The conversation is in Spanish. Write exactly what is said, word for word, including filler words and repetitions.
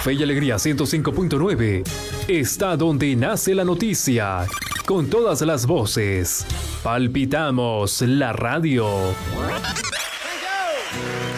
Fe y Alegría ciento cinco punto nueve está donde nace la noticia, con todas las voces. Palpitamos la radio.